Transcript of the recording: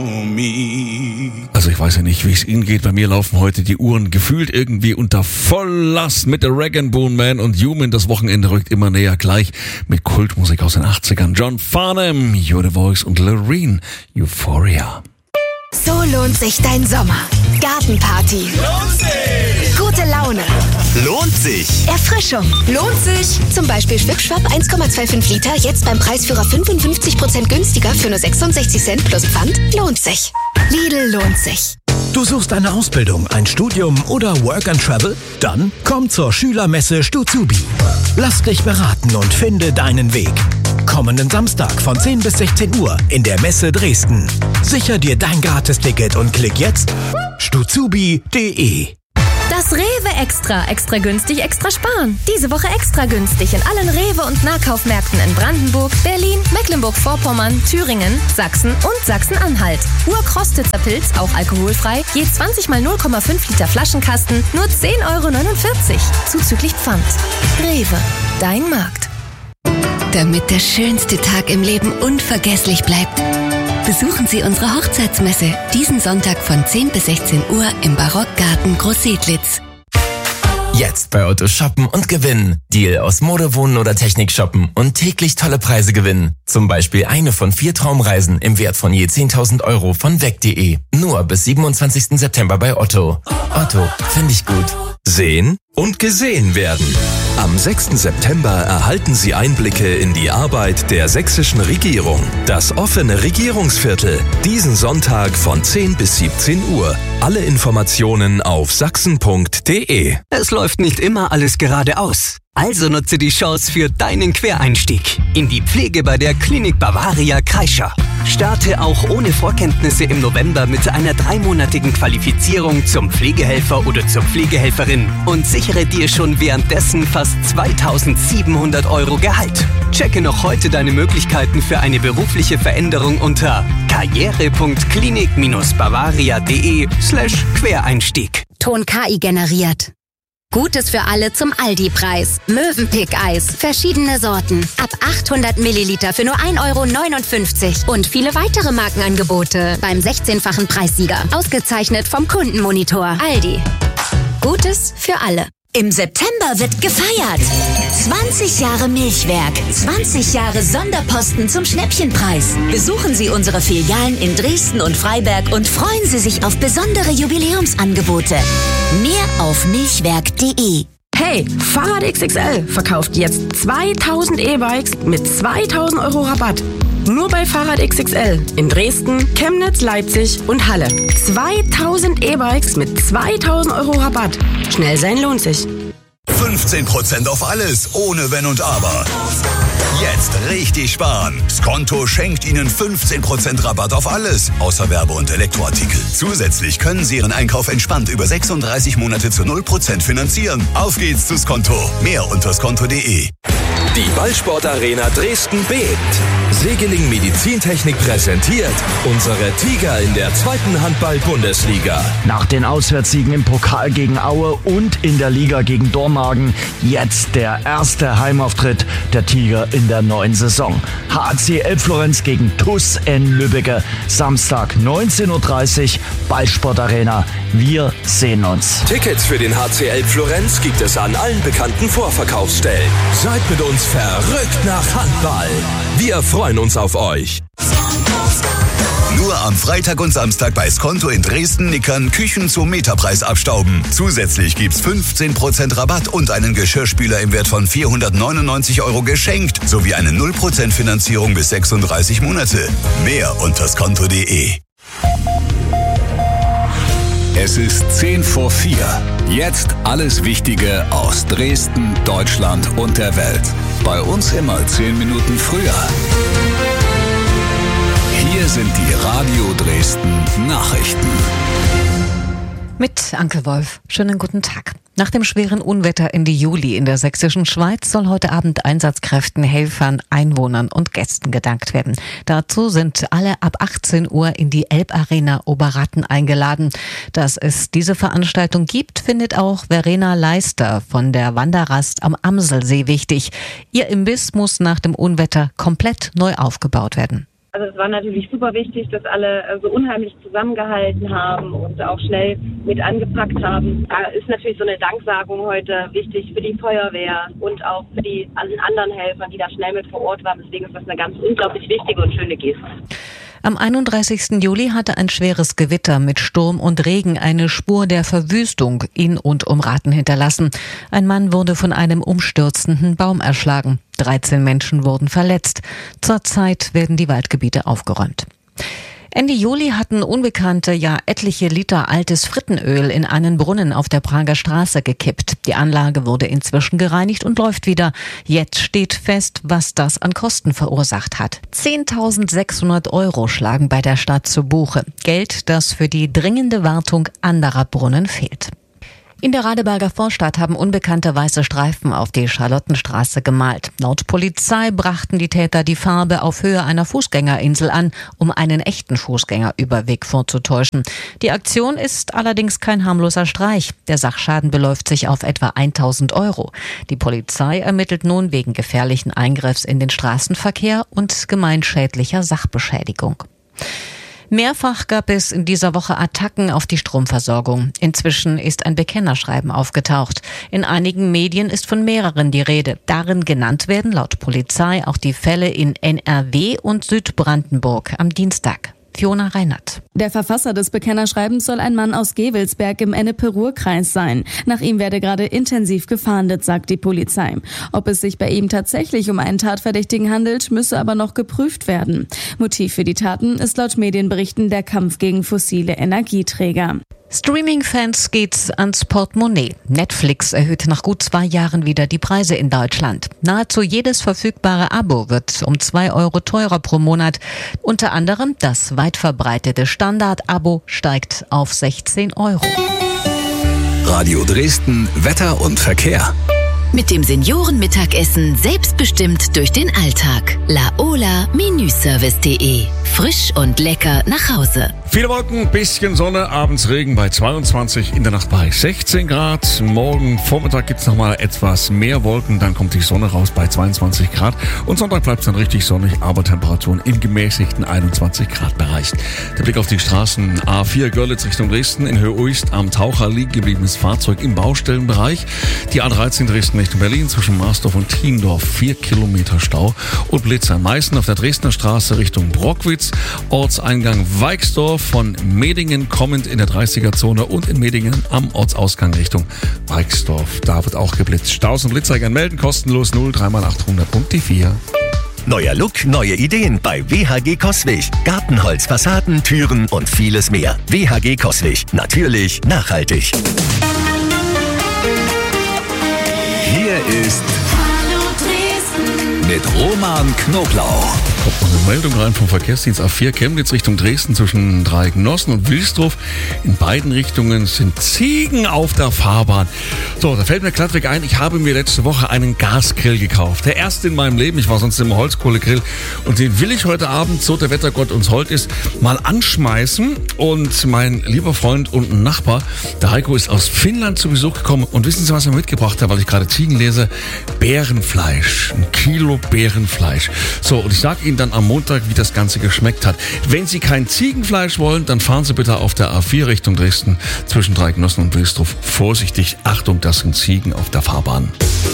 Also ich weiß ja nicht, wie es Ihnen geht. Bei mir laufen heute die Uhren gefühlt irgendwie unter Volllast mit The Rag & Bone Man und Human. Das Wochenende rückt immer näher, gleich mit Kultmusik aus den 80ern. John Farnham, You're the Voice und Loreen, Euphoria. So lohnt sich dein Sommer. Gartenparty. Lohnt sich! Gute Laune. Lohnt sich! Erfrischung. Lohnt sich. Zum Beispiel Schwipp-Schwapp 1,25 Liter, jetzt beim Preisführer 55% günstiger für nur 66 Cent plus Pfand. Lohnt sich. Lidl lohnt sich. Du suchst eine Ausbildung, ein Studium oder Work and Travel? Dann komm zur Schülermesse Stuzubi. Lass dich beraten und finde deinen Weg. Kommenden Samstag von 10 bis 16 Uhr in der Messe Dresden. Sicher dir dein Gratisticket und klick jetzt stuzubi.de. Das Rewe Extra. Extra günstig, extra sparen. Diese Woche extra günstig in allen Rewe- und Nahkaufmärkten in Brandenburg, Berlin, Mecklenburg-Vorpommern, Thüringen, Sachsen und Sachsen-Anhalt. Urkrostitzer Pilz, auch alkoholfrei, je 20 mal 0,5 Liter Flaschenkasten, nur 10,49 €, zuzüglich Pfand. Rewe, dein Markt. Damit der schönste Tag im Leben unvergesslich bleibt, besuchen Sie unsere Hochzeitsmesse diesen Sonntag von 10 bis 16 Uhr im Barockgarten Großsedlitz. Jetzt bei Otto shoppen und gewinnen. Deal aus Mode, Wohnen oder Technik shoppen und täglich tolle Preise gewinnen. Zum Beispiel eine von 4 Traumreisen im Wert von je 10.000 € von weg.de. Nur bis 27. September bei Otto. Otto, finde ich gut. Sehen und gesehen werden. Am 6. September erhalten Sie Einblicke in die Arbeit der sächsischen Regierung. Das offene Regierungsviertel. Diesen Sonntag von 10 bis 17 Uhr. Alle Informationen auf sachsen.de. Es läuft nicht immer alles geradeaus. Also nutze die Chance für deinen Quereinstieg in die Pflege bei der Klinik Bavaria Kreischer. Starte auch ohne Vorkenntnisse im November mit einer 3-monatigen Qualifizierung zum Pflegehelfer oder zur Pflegehelferin und sichere dir schon währenddessen fast 2.700 € Gehalt. Checke noch heute deine Möglichkeiten für eine berufliche Veränderung unter karriere.klinik-bavaria.de/Quereinstieg. Ton KI generiert. Gutes für alle zum Aldi-Preis. Mövenpick-Eis. Verschiedene Sorten. Ab 800 Milliliter für nur 1,59 € Und viele weitere Markenangebote beim 16-fachen Preissieger. Ausgezeichnet vom Kundenmonitor. Aldi. Gutes für alle. Im September wird gefeiert. 20 Jahre Milchwerk, 20 Jahre Sonderposten zum Schnäppchenpreis. Besuchen Sie unsere Filialen in Dresden und Freiberg und freuen Sie sich auf besondere Jubiläumsangebote. Mehr auf milchwerk.de. Hey, Fahrrad XXL verkauft jetzt 2000 E-Bikes mit 2000 € Rabatt. Nur bei Fahrrad XXL in Dresden, Chemnitz, Leipzig und Halle. 2000 E-Bikes mit 2000 € Rabatt. Schnell sein lohnt sich. 15% auf alles, ohne Wenn und Aber. Jetzt richtig sparen. Skonto schenkt Ihnen 15% Rabatt auf alles, außer Werbe- und Elektroartikel. Zusätzlich können Sie Ihren Einkauf entspannt über 36 Monate zu 0% finanzieren. Auf geht's zu Skonto. Mehr unter skonto.de. Die Ballsportarena Dresden bebt. Segeling Medizintechnik präsentiert unsere Tiger in der 2. Handball-Bundesliga. Nach den Auswärtssiegen im Pokal gegen Aue und in der Liga gegen Dormagen jetzt der erste Heimauftritt der Tiger in der neuen Saison. HC Elbflorenz gegen TuS N Lübbecke. Samstag 19:30 Uhr, Ballsportarena. Wir sehen uns. Tickets für den HC Elbflorenz gibt es an allen bekannten Vorverkaufsstellen. Seid mit uns verrückt nach Handball. Wir freuen uns auf euch. Nur am Freitag und Samstag bei Skonto in Dresden-Nickern Küchen zum Meterpreis abstauben. Zusätzlich gibt's 15% Rabatt und einen Geschirrspüler im Wert von 499 € geschenkt, sowie eine 0% Finanzierung bis 36 Monate. Mehr unter skonto.de. Es ist 3:10. Jetzt alles Wichtige aus Dresden, Deutschland und der Welt. Bei uns immer 10 Minuten früher. Hier sind die Radio Dresden Nachrichten. Mit Anke Wolf. Schönen guten Tag. Nach dem schweren Unwetter Ende Juli in der sächsischen Schweiz soll heute Abend Einsatzkräften, Helfern, Einwohnern und Gästen gedankt werden. Dazu sind alle ab 18 Uhr in die Elbarena Oberratten eingeladen. Dass es diese Veranstaltung gibt, findet auch Verena Leister von der Wanderrast am Amselsee wichtig. Ihr Imbiss muss nach dem Unwetter komplett neu aufgebaut werden. Also es war natürlich super wichtig, dass alle so unheimlich zusammengehalten haben und auch schnell mit angepackt haben. Da ist natürlich so eine Danksagung heute wichtig für die Feuerwehr und auch für die anderen Helfer, die da schnell mit vor Ort waren. Deswegen ist das eine ganz unglaublich wichtige und schöne Geste. Am 31. Juli hatte ein schweres Gewitter mit Sturm und Regen eine Spur der Verwüstung in und um Rathen hinterlassen. Ein Mann wurde von einem umstürzenden Baum erschlagen. 13 Menschen wurden verletzt. Zurzeit werden die Waldgebiete aufgeräumt. Ende Juli hatten Unbekannte etliche Liter altes Frittenöl in einen Brunnen auf der Prager Straße gekippt. Die Anlage wurde inzwischen gereinigt und läuft wieder. Jetzt steht fest, was das an Kosten verursacht hat. 10.600 € schlagen bei der Stadt zu Buche. Geld, das für die dringende Wartung anderer Brunnen fehlt. In der Radeberger Vorstadt haben Unbekannte weiße Streifen auf die Charlottenstraße gemalt. Laut Polizei brachten die Täter die Farbe auf Höhe einer Fußgängerinsel an, um einen echten Fußgängerüberweg vorzutäuschen. Die Aktion ist allerdings kein harmloser Streich. Der Sachschaden beläuft sich auf etwa 1.000 €. Die Polizei ermittelt nun wegen gefährlichen Eingriffs in den Straßenverkehr und gemeinschädlicher Sachbeschädigung. Mehrfach gab es in dieser Woche Attacken auf die Stromversorgung. Inzwischen ist ein Bekennerschreiben aufgetaucht. In einigen Medien ist von mehreren die Rede. Darin genannt werden laut Polizei auch die Fälle in NRW und Südbrandenburg am Dienstag. Fiona Reinert. Der Verfasser des Bekennerschreibens soll ein Mann aus Gewelsberg im Ennepe-Ruhr-Kreis sein. Nach ihm werde gerade intensiv gefahndet, sagt die Polizei. Ob es sich bei ihm tatsächlich um einen Tatverdächtigen handelt, müsse aber noch geprüft werden. Motiv für die Taten ist laut Medienberichten der Kampf gegen fossile Energieträger. Streaming-Fans geht's ans Portemonnaie. Netflix erhöht nach gut 2 Jahren wieder die Preise in Deutschland. Nahezu jedes verfügbare Abo wird um 2 € teurer pro Monat. Unter anderem das weit verbreitete Standard-Abo steigt auf 16 €. Radio Dresden, Wetter und Verkehr. Mit dem Seniorenmittagessen selbstbestimmt durch den Alltag. Laola-Menüservice.de. Frisch und lecker nach Hause. Viele Wolken, bisschen Sonne, abends Regen bei 22, in der Nacht bei 16 Grad. Morgen Vormittag gibt's nochmal etwas mehr Wolken, dann kommt die Sonne raus bei 22 Grad. Und Sonntag bleibt's dann richtig sonnig, aber Temperaturen im gemäßigten 21 Grad Bereich. Der Blick auf die Straßen: A4 Görlitz Richtung Dresden, in Höhe Uist am Taucher liegen gebliebenes Fahrzeug im Baustellenbereich. Die A13 Dresden Richtung Berlin zwischen Marsdorf und Thiendorf 4 Kilometer Stau. Und Blitzer Meißen auf der Dresdner Straße Richtung Brockwitz, Ortseingang Weixdorf, von Medingen kommend in der 30er-Zone und in Medingen am Ortsausgang Richtung Weixdorf. Da wird auch geblitzt. Staus und Blitzeigern melden, kostenlos 03800.de. Neuer Look, neue Ideen bei WHG Coswig. Gartenholz, Fassaden, Türen und vieles mehr. WHG Coswig. Natürlich nachhaltig. Hier ist mit Roman Knoblauch. Kommt noch eine Meldung rein vom Verkehrsdienst A4 Chemnitz Richtung Dresden zwischen Dreiecknossen und Wilsdorf. In beiden Richtungen sind Ziegen auf der Fahrbahn. So, da fällt mir glattweg ein, ich habe mir letzte Woche einen Gasgrill gekauft. Der erste in meinem Leben. Ich war sonst immer Holzkohlegrill. Und den will ich heute Abend, so der Wettergott uns hold ist, mal anschmeißen. Und mein lieber Freund und Nachbar, der Heiko, ist aus Finnland zu Besuch gekommen. Und wissen Sie, was er mitgebracht hat, weil ich gerade Ziegen lese? Bärenfleisch. 1 Kilo Bärenfleisch. So, und ich sage Ihnen dann am Montag, wie das Ganze geschmeckt hat. Wenn Sie kein Ziegenfleisch wollen, dann fahren Sie bitte auf der A4 Richtung Dresden zwischen Dreiecknossen und Wilsdorf vorsichtig. Achtung, das sind Ziegen auf der Fahrbahn.